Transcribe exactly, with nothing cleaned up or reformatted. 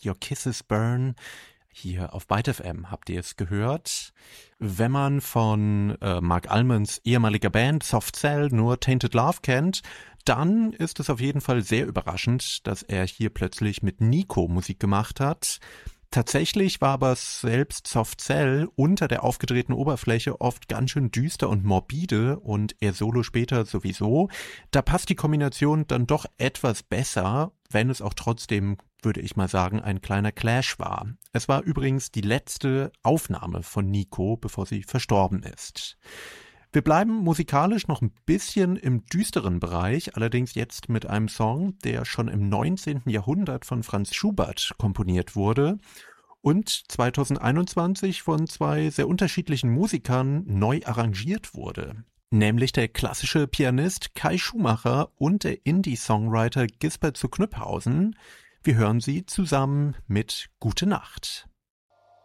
Let Your Kisses Burn. Hier auf Byte F M habt ihr es gehört. Wenn man von äh, Mark Almonds ehemaliger Band Soft Cell nur Tainted Love kennt, dann ist es auf jeden Fall sehr überraschend, dass er hier plötzlich mit Nico Musik gemacht hat. Tatsächlich war aber selbst Soft Cell unter der aufgedrehten Oberfläche oft ganz schön düster und morbide und er Solo später sowieso. Da passt die Kombination dann doch etwas besser, wenn es auch trotzdem, würde ich mal sagen, ein kleiner Clash war. Es war übrigens die letzte Aufnahme von Nico, bevor sie verstorben ist. Wir bleiben musikalisch noch ein bisschen im düsteren Bereich, allerdings jetzt mit einem Song, der schon im neunzehnten Jahrhundert von Franz Schubert komponiert wurde und zweitausendeinundzwanzig von zwei sehr unterschiedlichen Musikern neu arrangiert wurde. Nämlich der klassische Pianist Kai Schumacher und der Indie-Songwriter Gisbert zu Knüpphausen. Wir hören sie zusammen mit Gute Nacht.